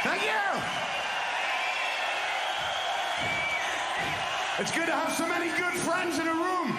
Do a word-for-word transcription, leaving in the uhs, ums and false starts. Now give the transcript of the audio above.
Thank you. It's good to have so many good friends in a room.